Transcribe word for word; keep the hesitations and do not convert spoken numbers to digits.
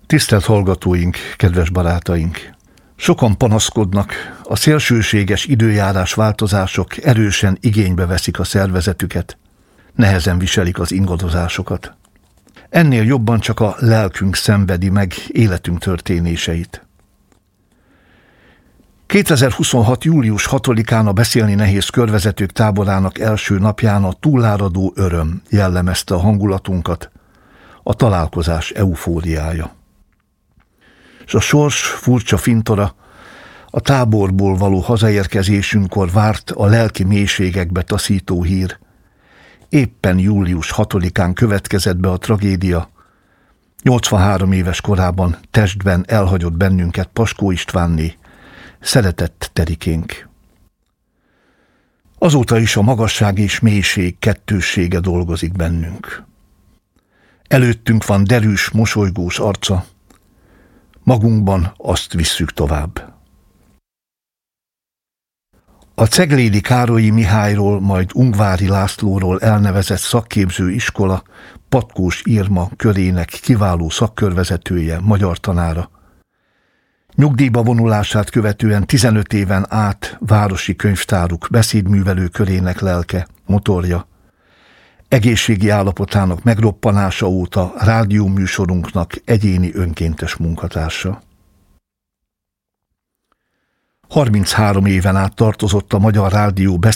Tisztelt hallgatóink, kedves barátaink! Sokan panaszkodnak, a szélsőséges időjárás változások erősen igénybe veszik a szervezetüket, nehezen viselik az ingadozásokat. Ennél jobban csak a lelkünk szenvedi meg életünk történéseit. kétezer-huszonhat. július hatodikán a Beszélni Nehéz körvezetők táborának első napján a túláradó öröm jellemezte a hangulatunkat, a találkozás eufóriája. És a sors furcsa fintora, a táborból való hazaérkezésünkkor várt a lelki mélységekbe taszító hír. Éppen július hatodikán következett be a tragédia. nyolcvanhárom éves korában testben elhagyott bennünket Paskó Istvánné, szeretett Terikénk. Azóta is a magasság és mélység kettőssége dolgozik bennünk. Előttünk van derűs, mosolygós arca, magunkban azt visszük tovább. A Ceglédi Károlyi Mihályról, majd Ungvári Lászlóról elnevezett szakképző iskola Patkós Irma körének kiváló szakkörvezetője, magyar tanára. Nyugdíjba vonulását követően tizenöt éven át városi könyvtáruk beszédművelő körének lelke, motorja. Egészségi állapotának megroppanása óta rádióműsorunknak egyéni önkéntes munkatársa. harminchárom éven át tartozott a Magyar Rádió